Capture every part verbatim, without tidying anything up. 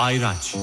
Ayraç.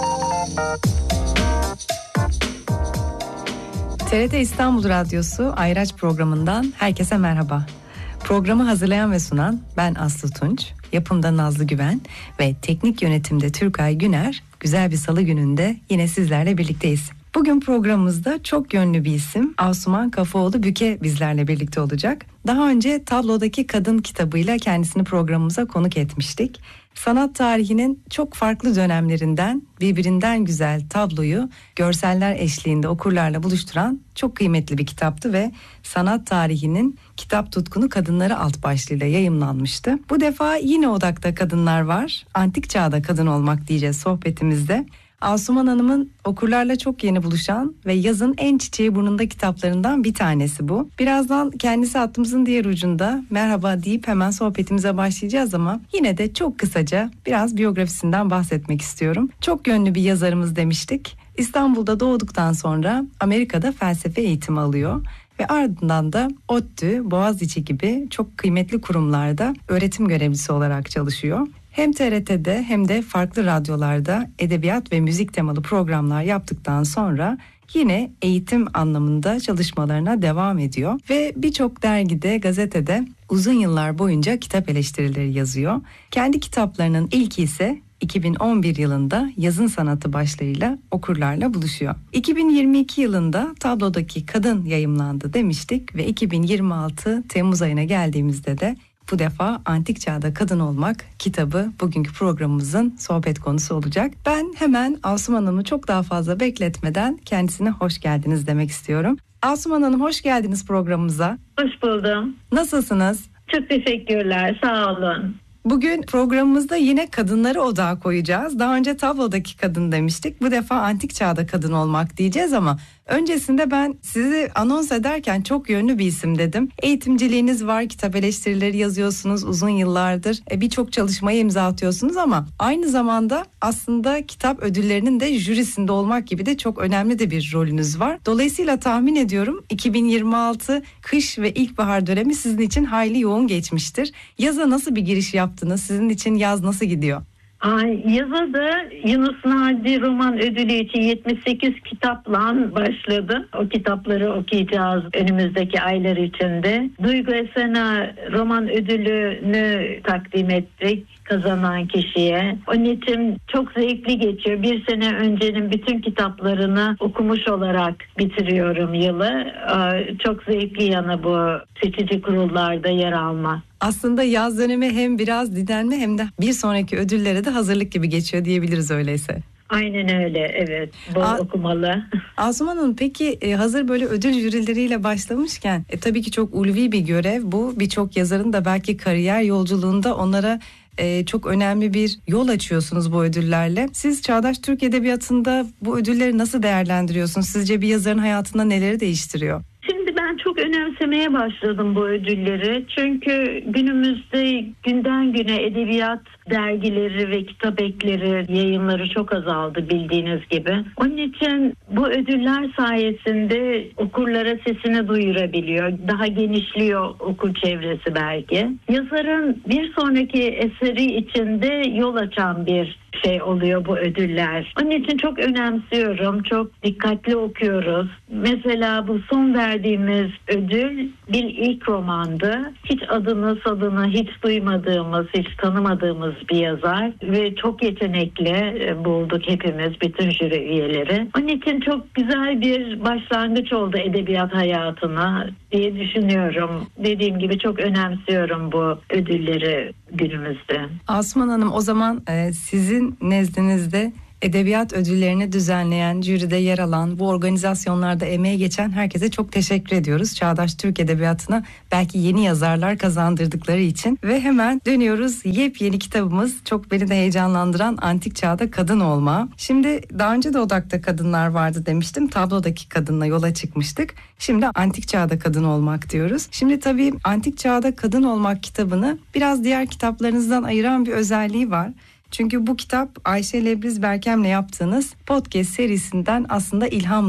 T R T İstanbul Radyosu Ayraç programından herkese merhaba. Programı hazırlayan ve sunan ben Aslı Tunç, yapımda Nazlı Güven ve teknik yönetimde Türkay Güner. Güzel bir salı gününde yine sizlerle birlikteyiz. Bugün programımızda çok yönlü bir isim Asuman Kafaoğlu Büke bizlerle birlikte olacak. Daha önce Tablodaki Kadın kitabıyla kendisini programımıza konuk etmiştik. Sanat tarihinin çok farklı dönemlerinden birbirinden güzel tabloyu görseller eşliğinde okurlarla buluşturan çok kıymetli bir kitaptı ve sanat tarihinin kitap tutkunu kadınları alt başlığıyla yayımlanmıştı. Bu defa yine odakta kadınlar var. Antik çağda kadın olmak diyeceğiz sohbetimizde. Asuman Hanım'ın okurlarla çok yeni buluşan ve yazın en çiçeği burnunda kitaplarından bir tanesi bu. Birazdan kendisi hattımızın diğer ucunda merhaba deyip hemen sohbetimize başlayacağız ama yine de çok kısaca biraz biyografisinden bahsetmek istiyorum. Çok yönlü bir yazarımız demiştik. İstanbul'da doğduktan sonra Amerika'da felsefe eğitimi alıyor ve ardından da ODTÜ, Boğaziçi gibi çok kıymetli kurumlarda öğretim görevlisi olarak çalışıyor. Hem T R T'de hem de farklı radyolarda edebiyat ve müzik temalı programlar yaptıktan sonra yine eğitim anlamında çalışmalarına devam ediyor ve birçok dergide, gazetede uzun yıllar boyunca kitap eleştirileri yazıyor. Kendi kitaplarının ilki ise iki bin on bir yılında Yazın Sanatı başlığıyla okurlarla buluşuyor. iki bin yirmi iki yılında Tablodaki Kadın yayımlandı demiştik ve iki bin yirmi altı Temmuz ayına geldiğimizde de bu defa Antik Çağda Kadın Olmak kitabı bugünkü programımızın sohbet konusu olacak. Ben hemen Asuman Hanım'ı çok daha fazla bekletmeden kendisine hoş geldiniz demek istiyorum. Asuman Hanım hoş geldiniz programımıza. Hoş buldum. Nasılsınız? Çok teşekkürler, sağ olun. Bugün programımızda yine kadınları odağa koyacağız. Daha önce Tablodaki Kadın demiştik. Bu defa Antik Çağda Kadın Olmak diyeceğiz ama öncesinde ben sizi anons ederken çok yönlü bir isim dedim. Eğitimciliğiniz var, kitap eleştirileri yazıyorsunuz uzun yıllardır. E, birçok çalışmaya imza atıyorsunuz ama aynı zamanda aslında kitap ödüllerinin de jürisinde olmak gibi de çok önemli de bir rolünüz var. Dolayısıyla tahmin ediyorum iki bin yirmi altı kış ve ilkbahar dönemi sizin için hayli yoğun geçmiştir. Yaza nasıl bir giriş yaptınız? Sizin için yaz nasıl gidiyor? Ay, yaza da Yunus Nadi Roman Ödülü için yetmiş sekiz kitapla başladı. O kitapları okuyacağız önümüzdeki aylar içinde. Duygu Esen'a Roman Ödülünü takdim ettik kazanan kişiye. Onun için çok zevkli geçiyor. Bir sene öncenin bütün kitaplarını okumuş olarak bitiriyorum yılı. Çok zevkli yanı bu seçici kurullarda yer alma. Aslında yaz dönemi hem biraz dinlenme hem de bir sonraki ödüllere de hazırlık gibi geçiyor diyebiliriz öyleyse. Aynen öyle, evet. Bol A- okumalı. Asuman Hanım, peki e, hazır böyle ödül jürileriyle başlamışken e, tabii ki çok ulvi bir görev bu. Birçok yazarın da belki kariyer yolculuğunda onlara e, çok önemli bir yol açıyorsunuz bu ödüllerle. Siz çağdaş Türk Edebiyatı'nda bu ödülleri nasıl değerlendiriyorsunuz? Sizce bir yazarın hayatında neleri değiştiriyor? Şimdi ben çok önemsemeye başladım bu ödülleri. Çünkü günümüzde günden güne edebiyat dergileri ve kitap ekleri yayınları çok azaldı bildiğiniz gibi. Onun için bu ödüller sayesinde okurlara sesini duyurabiliyor. Daha genişliyor okur çevresi belki. Yazarın bir sonraki eseri içinde yol açan bir şey oluyor bu ödüller. Onun için çok önemsiyorum. Çok dikkatli okuyoruz. Mesela bu son verdiğimiz ödül bir ilk romandı. Hiç adını sadını hiç duymadığımız, hiç tanımadığımız bir yazar ve çok yetenekli bulduk hepimiz, bütün jüri üyeleri. Onun için çok güzel bir başlangıç oldu edebiyat hayatına diye düşünüyorum. Dediğim gibi çok önemsiyorum bu ödülleri günümüzde. Asuman Hanım, o zaman e, sizin nezdinizde edebiyat ödüllerini düzenleyen, jüride yer alan, bu organizasyonlarda emeği geçen herkese çok teşekkür ediyoruz. Çağdaş Türk Edebiyatı'na belki yeni yazarlar kazandırdıkları için. Ve hemen dönüyoruz yepyeni kitabımız, çok beni de heyecanlandıran Antik Çağda Kadın Olma. Şimdi daha önce de odakta kadınlar vardı demiştim. Tablodaki Kadın'la yola çıkmıştık. Şimdi Antik Çağda Kadın Olmak diyoruz. Şimdi tabii Antik Çağda Kadın Olmak kitabını biraz diğer kitaplarınızdan ayıran bir özelliği var. Çünkü bu kitap Ayşe Lebriz Berkem'le yaptığınız podcast serisinden aslında ilhamla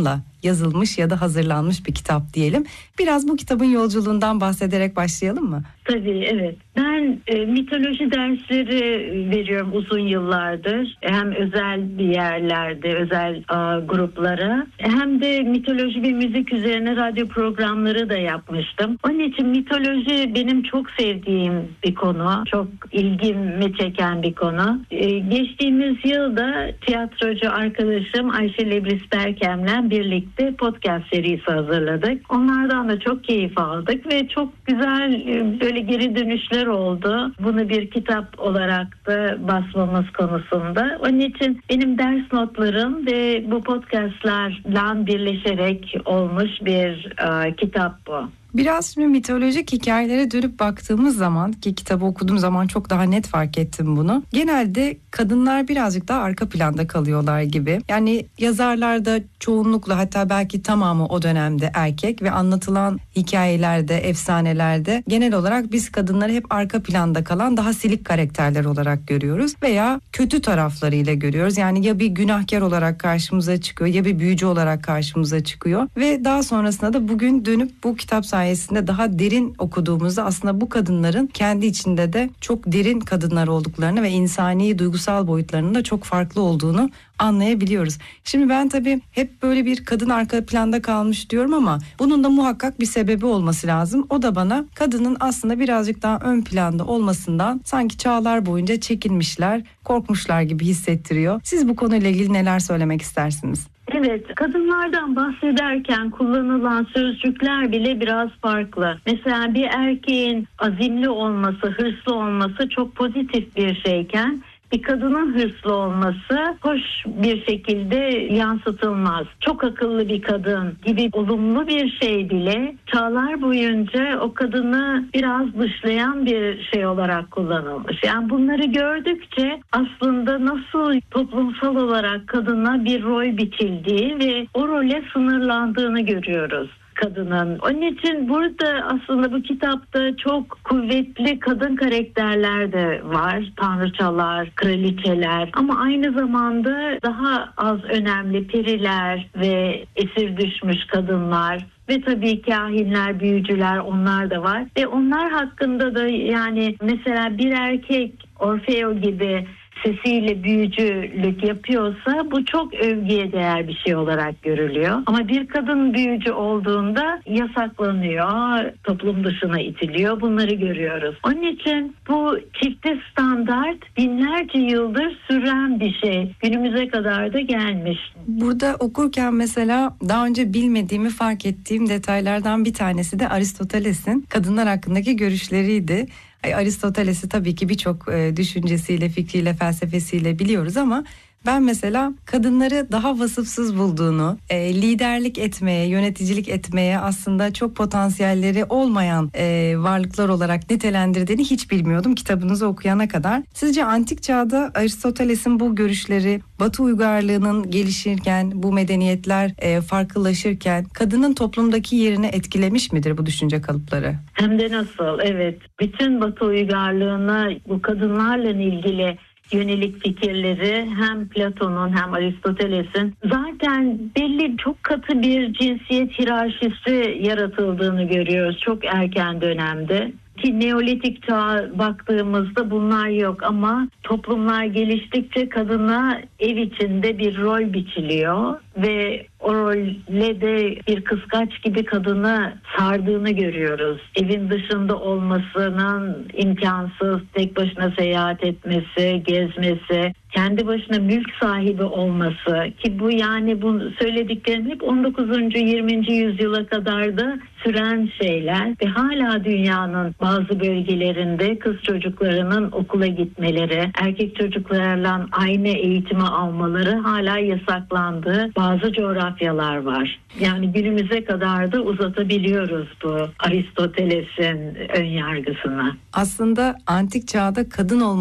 yazılmış ya da hazırlanmış bir kitap diyelim. Biraz bu kitabın yolculuğundan bahsederek başlayalım mı? Tabii, evet. Ben e, mitoloji dersleri veriyorum uzun yıllardır. Hem özel bir yerlerde, özel e, gruplara, hem de mitoloji ve müzik üzerine radyo programları da yapmıştım. Onun için mitoloji benim çok sevdiğim bir konu. Çok ilgimi çeken bir konu. E, geçtiğimiz yılda tiyatrocu arkadaşım Ayşe Lebris Berkem'le birlikte podcast serisi hazırladık. Onlardan da çok keyif aldık ve çok güzel e, böyle geri dönüşler oldu. Bunu bir kitap olarak da basmamız konusunda. Onun için benim ders notlarım ve bu podcastlarla birleşerek olmuş bir e, kitap bu. Biraz şimdi mitolojik hikayelere dönüp baktığımız zaman, ki kitabı okuduğum zaman çok daha net fark ettim bunu. Genelde kadınlar birazcık daha arka planda kalıyorlar gibi. Yani yazarlarda çoğunlukla, hatta belki tamamı o dönemde erkek ve anlatılan hikayelerde, efsanelerde genel olarak biz kadınları hep arka planda kalan daha silik karakterler olarak görüyoruz veya kötü taraflarıyla görüyoruz. Yani ya bir günahkar olarak karşımıza çıkıyor ya bir büyücü olarak karşımıza çıkıyor ve daha sonrasında da bugün dönüp bu kitap sayesinde daha derin okuduğumuzda aslında bu kadınların kendi içinde de çok derin kadınlar olduklarını ve insani duygusal boyutlarının da çok farklı olduğunu anlayabiliyoruz. Şimdi ben tabii hep böyle bir kadın arka planda kalmış diyorum ama bunun da muhakkak bir sebebi olması lazım. O da bana kadının aslında birazcık daha ön planda olmasından sanki çağlar boyunca çekinmişler, korkmuşlar gibi hissettiriyor. Siz bu konuyla ilgili neler söylemek istersiniz? Evet, kadınlardan bahsederken kullanılan sözcükler bile biraz farklı. Mesela bir erkeğin azimli olması, hırslı olması çok pozitif bir şeyken bir kadının hırslı olması hoş bir şekilde yansıtılmaz. Çok akıllı bir kadın gibi olumlu bir şey bile çağlar boyunca o kadını biraz dışlayan bir şey olarak kullanılmış. Yani bunları gördükçe aslında nasıl toplumsal olarak kadına bir rol biçildiği ve o role sınırlandığını görüyoruz kadının. Onun için burada aslında bu kitapta çok kuvvetli kadın karakterler de var. Tanrıçalar, kraliçeler, ama aynı zamanda daha az önemli periler ve esir düşmüş kadınlar ve tabii kahinler, büyücüler, onlar da var. Ve onlar hakkında da, yani mesela bir erkek Orfeo gibi sesiyle büyücülük yapıyorsa bu çok övgüye değer bir şey olarak görülüyor. Ama bir kadın büyücü olduğunda yasaklanıyor, toplum dışına itiliyor. Bunları görüyoruz. Onun için bu çifte standart binlerce yıldır süren bir şey. Günümüze kadar da gelmiş. Burada okurken mesela daha önce bilmediğimi fark ettiğim detaylardan bir tanesi de Aristoteles'in kadınlar hakkındaki görüşleriydi. Aristoteles'i tabii ki birçok e, düşüncesiyle, fikriyle, felsefesiyle biliyoruz ama ben mesela kadınları daha vasıfsız bulduğunu, e, liderlik etmeye, yöneticilik etmeye aslında çok potansiyelleri olmayan e, varlıklar olarak nitelendirdiğini hiç bilmiyordum kitabınızı okuyana kadar. Sizce antik çağda Aristoteles'in bu görüşleri Batı uygarlığının gelişirken, bu medeniyetler e, farklılaşırken kadının toplumdaki yerini etkilemiş midir bu düşünce kalıpları? Hem de nasıl, evet. Bütün Batı uygarlığına bu kadınlarla ilgili yönelik fikirleri hem Platon'un hem Aristoteles'in zaten belli çok katı bir cinsiyet hiyerarşisi yaratıldığını görüyoruz çok erken dönemde. Ki Neolitik çağa baktığımızda bunlar yok ama toplumlar geliştikçe kadına ev içinde bir rol biçiliyor ve o rolle de bir kıskaç gibi kadını sardığını görüyoruz. Evin dışında olmasının imkansız, tek başına seyahat etmesi, gezmesi, kendi başına mülk sahibi olması, ki bu yani bu söylediklerim hep on dokuzuncu yirminci yüzyıla kadar da süren şeyler ve hala dünyanın bazı bölgelerinde kız çocuklarının okula gitmeleri, erkek çocuklarla aynı eğitimi almaları hala yasaklandığı bazı coğrafyalar var. Yani günümüze kadar da uzatabiliyoruz bu Aristoteles'in ön yargısını. Aslında antik çağda kadın olması